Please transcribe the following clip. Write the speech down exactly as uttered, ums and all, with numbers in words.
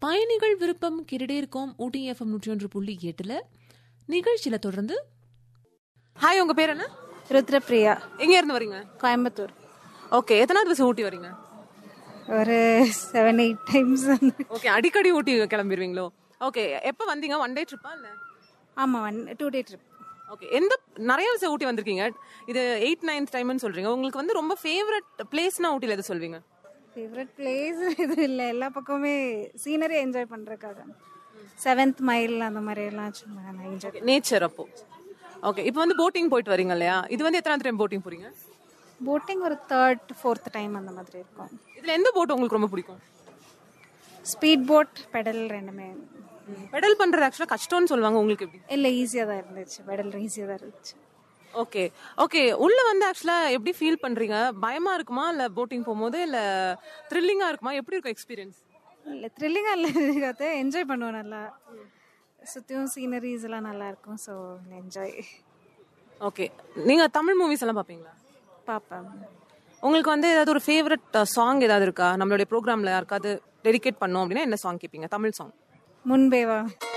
பயணிகள் விருப்பம் கேட்டுட்டே இருக்கோம் ஊட்டி எஃப்எம் நூற்றி ஒன்று புள்ளி எட்டுல. நிகழ்ச்சியில தொடர்ந்து ஹாய், உங்க பேர் என்ன? ருத்ரபிரியா. எங்க இருந்து வரீங்க? கோயம்புத்தூர். ஓகே, எத்தனாவது வருஷம் ஊட்டி வரீங்க? ஒரு செவன் எயிட் டைம்ஸ். ஓகே, அடிக்கடி ஊட்டி கிளம்பிடுவீங்களோ? ஓகே, எப்போ வந்தீங்க? ஒன் டே ட்ரிப்பா இல்லை? ஆமாம், one two day trip. Okay, எந்த நிறைய விஷயம் ஊட்டி வந்திருக்கீங்க, இது எயிட் நைன்த் டைம்னு சொல்றீங்க. உங்களுக்கு வந்து ரொம்ப ஃபேவரட் பிளேஸ்னா ஊட்டியில் எது சொல்வீங்க? ஃபேவரட் பிளேஸ் இது இல்லை, எல்லா பக்கமே சீனரி என்ஜாய் பண்ணுறதுக்காக. செவன்த் மைல் அந்த மாதிரி எல்லாம் சும்மா என்ஜாய் நேச்சர். அப்போ ஓகே, இப்போ வந்து போட்டிங் போயிட்டு வரீங்க இல்லையா? இது வந்து எத்தனாவது டைம் போட்டிங் போறீங்க? போட்டிங் ஒரு தேர்ட் ஃபோர்த் டைம் அந்த மாதிரி இருக்கும். இதில் எந்த போட் உங்களுக்கு ரொம்ப பிடிக்கும்? ஸ்பீட் போட், பெடல் ரெண்டுமே. பெடல் பண்றது ஆக்சுவலா கஷ்டம்னு சொல்லுவாங்க, உங்களுக்கு எப்படி? இல்லை, ஈஸியாக தான் இருந்துச்சு. பெடல் ஈஸியாக தான் இருந்துச்சு. ஓகே ஓகே, உள்ள வந்து ஆக்சுவலா எப்படி ஃபீல் பண்றீங்க? பயமா இருக்குமா இல்ல போட்டிங் போகும்போது, இல்ல த்ரில்லிங்கா இருக்குமா? எப்படி இருக்கும் எக்ஸ்பீரியன்ஸ்? இல்லை, த்ரில்லிங்காக இல்லை, என்ஜாய் பண்ணுவோம். நல்லா சுற்றியும் சீனரிஸ் எல்லாம் நல்லா இருக்கும். So enjoy. ஓகே, நீங்க தமிழ் மூவிஸ் எல்லாம் பார்ப்பீங்களா? பார்ப்பேன். உங்களுக்கு வந்து ஏதாவது ஒரு ஃபேவரட் சாங் ஏதாவது இருக்கா? நம்மளுடைய ப்ரோக்ராம்ல யாருக்காவது டெடிகேட் பண்ணோம் அப்படின்னா என்ன சாங் கேட்பீங்க? தமிழ் சாங். முன்பேவா.